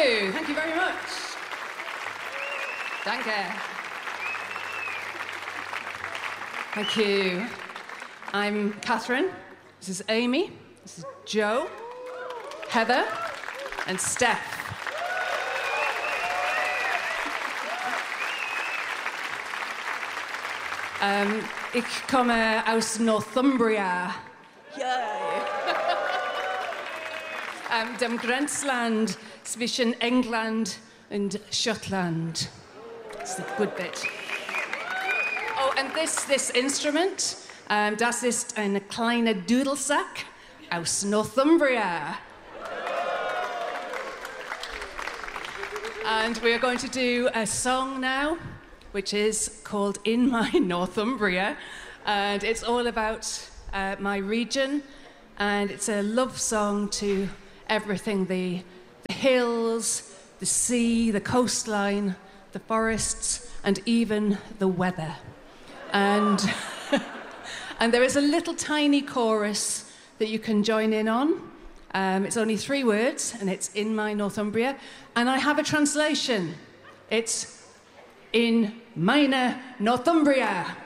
you. Thank you very much. Danke. Thank you. I'm Catherine. This is Amy. This is Joe, Heather, and Steph. Ich komme aus Northumbria. Yay! Dem Grenzland zwischen England und Schottland. It's the good bit. Oh, and this instrument, das ist ein kleiner Dudelsack aus Northumbria. And we're going to do a song now, which is called In My Northumbria, and it's all about my region, and it's a love song to everything, the hills, the sea, the coastline, the forests, and even the weather. And, and there is a little tiny chorus that you can join in on. It's only 3 words, and it's In My Northumbria, and I have a translation. It's In meine Northumbria.